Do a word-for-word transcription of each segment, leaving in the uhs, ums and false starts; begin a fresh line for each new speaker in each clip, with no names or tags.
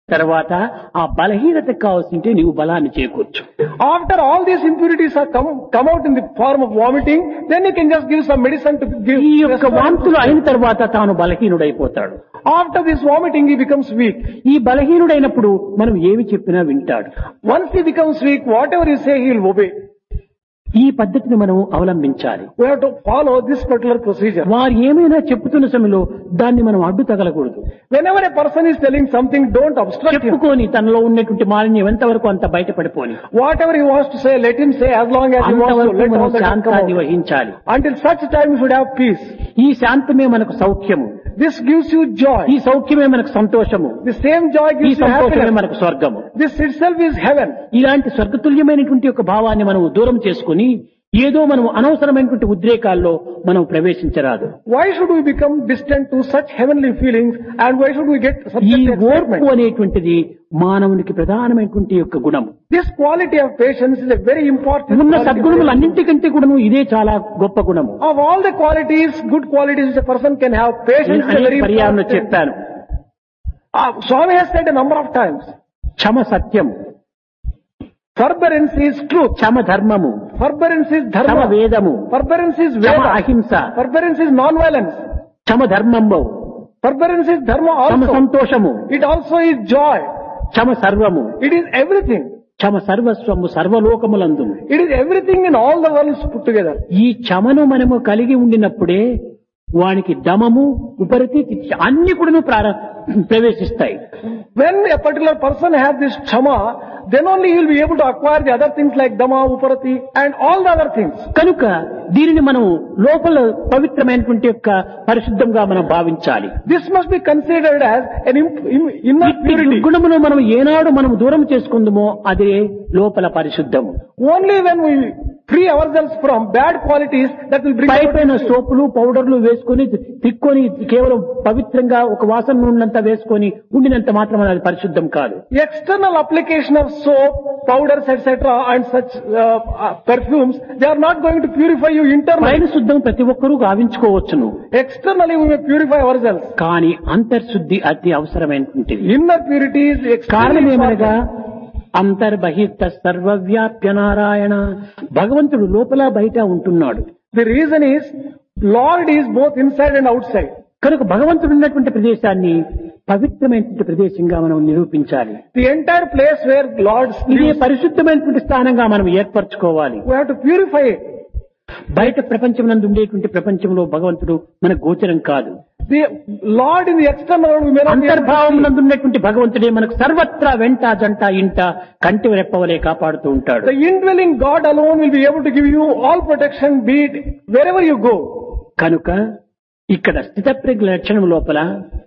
తర్వాత ఆ బలహీనతకు కావాల్సింటే నీవు బలాన్ని చేకూర్చు.
After all these impurities are come, come out in the form of vomiting, then you can just give some medicine to give.
ఈ యొక్క వాంతులు అయిన తర్వాత తాను బలహీనుడైపోతాడు.
After this vomiting, he becomes weak.
ఈ బలహీనుడైనప్పుడు మనం ఏమి చెప్పినా వింటాడు.
Once he becomes weak, whatever you say, he will obey.
ఈ పద్ధతిని మనం అవలంబించాలి.
We have to follow this particular procedure.
వారు ఏమైనా చెప్తున్న సమయంలో దాన్ని మనం అడ్డు తగలకూడదు.
Whenever a person is telling something, don't obstruct him.
చెప్పుకొని తనలో ఉన్నటువంటి మాలిన్యం ఎంతవరకు అంత బయటపడిపోని.
Whatever he wants to say, let him say as long as he wants to. Let all the
శాంతాన్ని వహించాలి.
Until such time you should have peace.
ఈ శాంతమే మనకు సౌఖ్యము.
This gives you joy.
ఈ సౌఖ్యమే మనకు సంతోషము.
The same joy
ఈ
gives you
సంతోషమే
happiness.
మనకు స్వర్గము.
This itself is heaven.
ఇలాంటి స్వర్గతుల్యమైనటువంటి ఒక భావాన్ని మనం దూరం చేసుకుని ఏదో మనం అనవసరమైనటువంటి ఉద్రేకాల్లో మనం ప్రవేశించరాదు.
Why should we become distant to such heavenly feelings, and why should we get such
ఈ
excitement?
ఓర్పు అనేటువంటిది మానవునికి ప్రధానమైనటువంటి యొక్క గుణం.
This quality of patience is a very important
ఉన్న
quality.
సద్గుణములు అన్నింటికంటే కూడాను ఇదే చాలా గొప్ప గుణము.
Of all the qualities, good qualities which a person can have, patience is a
అనేక
very
పర్యాయంలో
important.
చెప్పాను.
Uh, Swami has said a number of times,
Kshama Satyam,
forbearance is truth,
క్షమ ధర్మము,
forbearance is
క్షమ
dharma,
వేదము,
forbearance is
Kshama
veda,
అహింస,
forbearance is non-violence,
క్షమ ధర్మము,
forbearance is dharma
Kshama
also.
సంతోషము,
It also is joy.
క్షమ సర్వము,
It is everything.
Kshama Sarvasvamu సర్వలోకములందు.
It is everything in all the worlds put together.
ఈ క్షమను మనము కలిగి ఉండినప్పుడే వానికి దమము ఉపరితి అన్ని కూడాను ప్రార ప్రవేశిస్తాయి.
When a particular person has this chama, then only he will be able to acquire the other things like dama, uparati and all the other things.
కనుక దీనిని మనం లోపల పవిత్రమైనటువంటి యొక్క పరిశుద్ధంగా మనం భావించాలి.
This must be considered as an imp- im- inner
ఇట్టి
purity.
దుర్గుణమును మనం ఏనాడు మనం దూరం చేసుకుందామో అదే లోపల పరిశుద్ధము.
Only when we free ourselves from bad qualities, that will bring
pi
about
పైన
this.
సోపులు పౌడర్లు వేసుకొని తిక్కొని కేవలం పవిత్రంగా ఒక వాసన నూనెంతా వేసుకొని ఉండినంత మాత్రం అది పరిశుద్ధం కాదు.
External application of soap, powders, et cetera and such uh, uh, perfumes, they are not going to purify you internally.
పైన శుద్ధం ప్రతి ఒక్కరూ గావించుకోవచ్చును.
Externally we may purify ourselves.
కానీ అంతర్శుద్ధి అతి అవసరమైనటువంటిది.
Inner purity is
కారణం
extremely
ఏమనగా
important.
అంతర్బహిర్త సర్వవ్యాప్య నారాయణ, భగవంతుడు లోపల బయట ఉంటున్నాడు.
The reason is, Lord is both inside and outside.
కనుక భగవంతుడు ఉన్నటువంటి ప్రదేశాన్ని పవిత్రమైనటువంటి ప్రదేశంగా మనం నిరూపించాలి.
The entire place where Lord
ఇదే
lives,
పరిశుద్ధమైనటువంటి స్థానంగా మనం ఏర్పరచుకోవాలి.
we have to purify it.
బయట ప్రపంచం నందు ఉండేటువంటి ప్రపంచంలో భగవంతుడు మన గోచరం కాదు.
The Lord in the external world we may not be able to
అంతర్భావం
see.
నందు ఉన్నటువంటి భగవంతుడే మనకు సర్వత్రా వెంట జంట ఇంట కంటి రెప్పవలే కాపాడుతూ ఉంటాడు.
The indwelling God alone will be able to give you all protection, be it wherever you go.
కనుక ఇక్కడ స్థితప్రజ్ఞ లక్షణం లోపల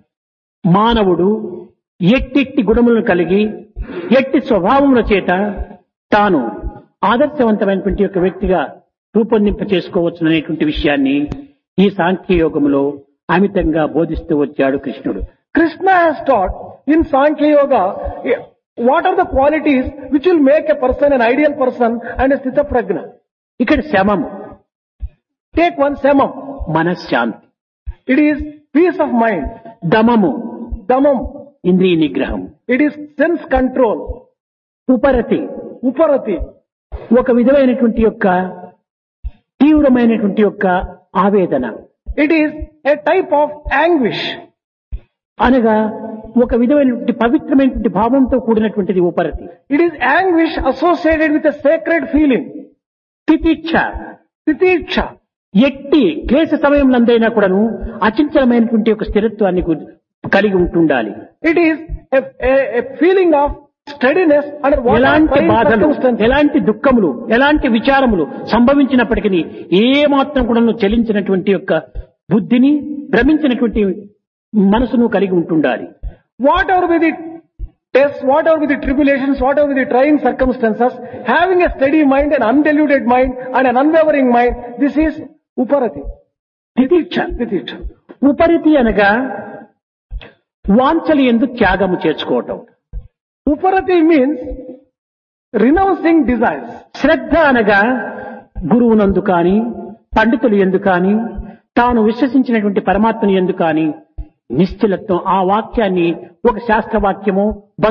మానవుడు ఎట్టిట్టి గుణములను కలిగి ఎట్టి స్వభావముల చేత తాను ఆదర్శవంతమైనటువంటి యొక్క వ్యక్తిగా రూపొందింప చేసుకోవచ్చు అనేటువంటి విషయాన్ని ఈ సాంఖ్యయోగములో అమితంగా బోధిస్తూ వచ్చాడు కృష్ణుడు.
Krishna has taught in Sankhya Yoga eh, what are the qualities which will make a person an ideal person and a sthita prajna.
ఇక్కడ శమము,
Take one samam.
మనశ్శాంతి,
It is peace of mind.
దమము,
Damam.
ఇంద్రియ నిగ్రహం,
It is sense control.
ఉపరతి,
Uparati.
ఒక విధమైనటువంటి యొక్క తీవ్రమైనటువంటి యొక్క ఆవేదన,
It is a type of anguish.
అనగా ఒక విధమైనటువంటి పవిత్రమైనటువంటి భావంతో కూడినటువంటిది ఉపరతి.
It is anguish associated with a sacred feeling.
తితిక్ష,
Titiksha.
ఎట్టి క్లేశ సమయంలోందైనా కూడాను అచంచలమైనటువంటి ఒక స్థిరత్వాన్ని గు- కలిగి ఉంటుండాలి.
It is a, a, a feeling of steadiness under what
ఎలాంటి
trying
బాధలు,
circumstances.
ఎలాంటి దుఃఖములు, ఎలాంటి విచారములు సంభవించినప్పటికీ ఏ మాత్రం కూడా చలించినటువంటి యొక్క బుద్ధిని, భ్రమించినటువంటి మనసును కలిగి ఉంటుండాలి.
Whatever be the tests, whatever be the tribulations, whatever be the trying circumstances, having a steady mind, an undiluted mind and an unwavering mind, this is uparati.
తితిక్ష.
Titiksha.
ఉపరితి అనగా వాంఛలు ఎందు త్యాగము చేర్చుకోవటం.
Uparati means renouncing desires.
శ్రద్ధ అనగా గురువునందు కాని, పండితులు ఎందు కాని, తాను విశ్వసించినటువంటి పరమాత్మని ఎందు కాని నిశ్చలత్వం. ఆ వాక్యాన్ని ఒక శాస్త్రవాక్యమో